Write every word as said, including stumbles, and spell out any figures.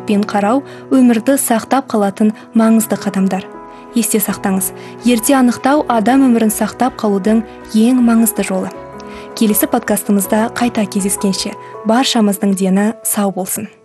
шындықпен қарау өмірді сақтап қалатын маңызды қадамдар. Есте сақтаңыз, ерте анықтау адам өмірін сақтап қалудың ең маңызды жолы. Келесі подкастымызда қайта кездескенше баршамыздың дені сау болсын.